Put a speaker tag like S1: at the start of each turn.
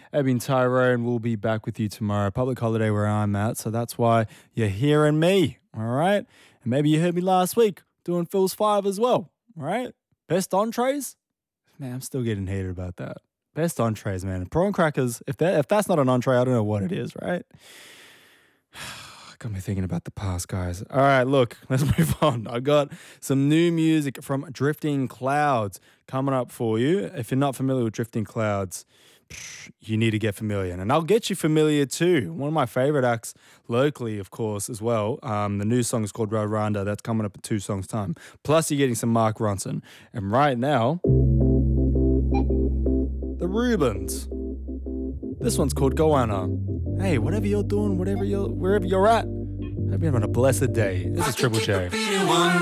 S1: Abby and Tyrone will be back with you tomorrow. Public holiday where I'm at, so that's why you're hearing me, all right? And maybe you heard me last week doing Phil's 5 as well, all right? Best entrees? Man, I'm still getting heated about that. Best entrees, man. Prawn crackers, if that's not an entree, I don't know what it is, right? Got me thinking about the past, guys. All right, look, let's move on. I got some new music from Drifting Clouds coming up for you. If you're not familiar with Drifting Clouds, you need to get familiar. And I'll get you familiar too. One of my favorite acts locally, of course, as well. The new song is called Rwanda. That's coming up in 2 songs' time. Plus, you're getting some Mark Ronson. And right now, the Rubens. This one's called Goanna. Hey, whatever you're doing, wherever you're at, hope you're having a blessed day. This is Triple J.